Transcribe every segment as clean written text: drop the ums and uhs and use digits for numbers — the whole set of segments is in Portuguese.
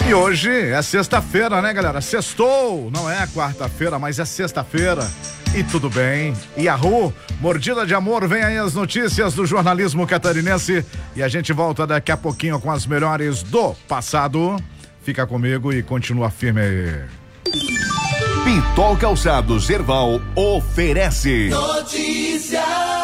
E hoje é sexta-feira, né, galera? Sextou, não é quarta-feira, mas é sexta-feira. E tudo bem. Yahoo, mordida de amor, vem aí as notícias do jornalismo catarinense e a gente volta daqui a pouquinho com as melhores do passado. Fica comigo e continua firme aí. Pitol Calçados Erval oferece notícia.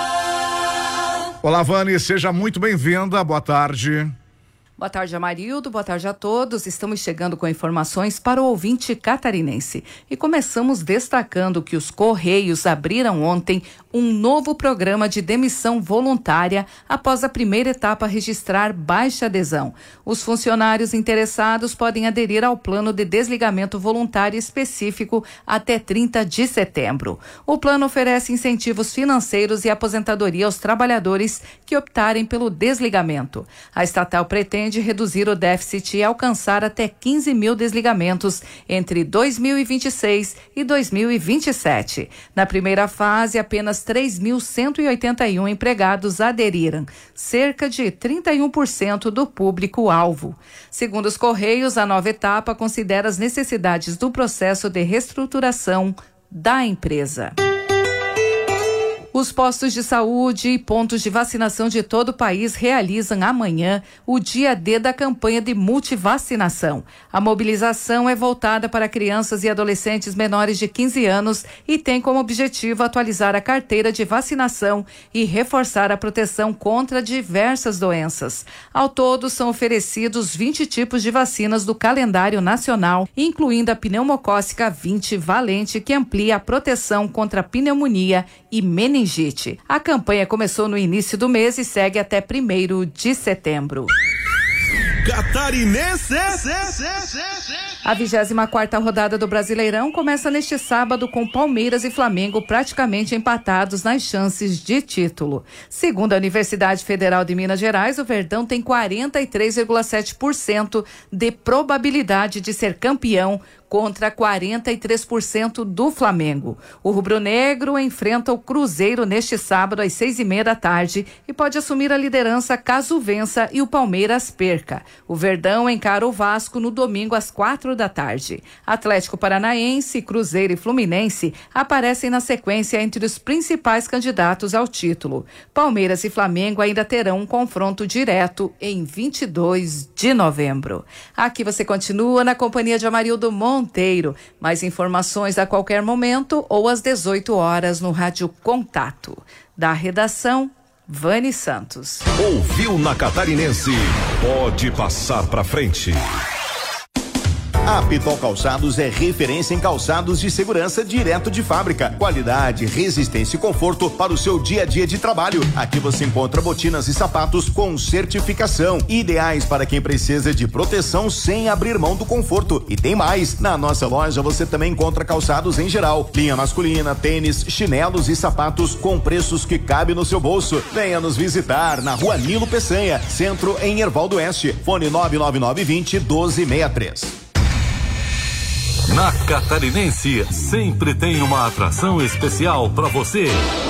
Olá, Vani, seja muito bem-vinda, boa tarde. Boa tarde, Amarildo. Boa tarde a todos. Estamos chegando com informações para o ouvinte catarinense. E começamos destacando que os Correios abriram ontem um novo programa de demissão voluntária após a primeira etapa registrar baixa adesão. Os funcionários interessados podem aderir ao plano de desligamento voluntário específico até 30 de setembro. O plano oferece incentivos financeiros e aposentadoria aos trabalhadores que optarem pelo desligamento. A estatal pretende reduzir o déficit e alcançar até 15 mil desligamentos entre 2026 e 2027. Na primeira fase, apenas 3.181 empregados aderiram, cerca de 31% do público-alvo. Segundo os Correios, a nova etapa considera as necessidades do processo de reestruturação da empresa. Os postos de saúde e pontos de vacinação de todo o país realizam amanhã o dia D da campanha de multivacinação. A mobilização é voltada para crianças e adolescentes menores de 15 anos e tem como objetivo atualizar a carteira de vacinação e reforçar a proteção contra diversas doenças. Ao todo, são oferecidos 20 tipos de vacinas do calendário nacional, incluindo a pneumocócica 20 valente, que amplia a proteção contra pneumonia e meningite. A campanha começou no início do mês e segue até 1º de setembro. Catarinense. A 24ª rodada do Brasileirão começa neste sábado com Palmeiras e Flamengo praticamente empatados nas chances de título. Segundo a Universidade Federal de Minas Gerais, o Verdão tem 43,7% de probabilidade de ser campeão contra 43% do Flamengo. O rubro-negro enfrenta o Cruzeiro neste sábado às 6:30 da tarde e pode assumir a liderança caso vença e o Palmeiras perca. O Verdão encara o Vasco no domingo às 4 da tarde. Atlético Paranaense, Cruzeiro e Fluminense aparecem na sequência entre os principais candidatos ao título. Palmeiras e Flamengo ainda terão um confronto direto em 22 de novembro. Aqui você continua na companhia de Amarildo Monteiro. Mais informações a qualquer momento ou às 18 horas no Rádio Contato. Da redação, Vani Santos. Ouviu na Catarinense? Pode passar pra frente. A Pitol Calçados é referência em calçados de segurança direto de fábrica. Qualidade, resistência e conforto para o seu dia a dia de trabalho. Aqui você encontra botinas e sapatos com certificação, ideais para quem precisa de proteção sem abrir mão do conforto. E tem mais, na nossa loja você também encontra calçados em geral, linha masculina, tênis, chinelos e sapatos com preços que cabem no seu bolso. Venha nos visitar na Rua Nilo Peçanha, centro em Erval do Oeste. Fone 99920-1263. Na Catarinense, sempre tem uma atração especial para você.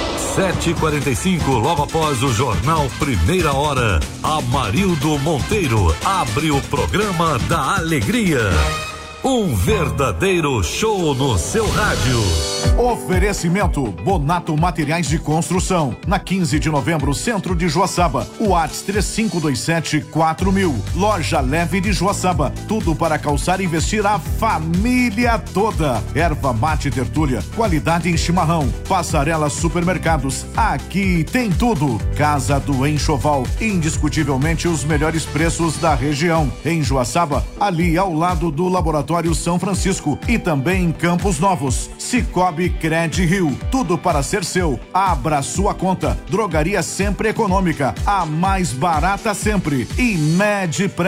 7h45, logo após o jornal Primeira Hora, Amarildo Monteiro abre o programa da alegria. Um verdadeiro show no seu rádio. Oferecimento Bonato Materiais de Construção. Na 15 de novembro, centro de Joaçaba. WhatsApp 3527-4000. Loja Leve de Joaçaba. Tudo para calçar e vestir a família toda. Erva mate tertúlia. Qualidade em chimarrão. Passarela Supermercados. Aqui tem tudo. Casa do Enxoval. Indiscutivelmente os melhores preços da região. Em Joaçaba, ali ao lado do Laboratório São Francisco e também em Campos Novos. Cicobi Cred Rio, tudo para ser seu. Abra sua conta. Drogaria Sempre Econômica, a mais barata sempre. E Med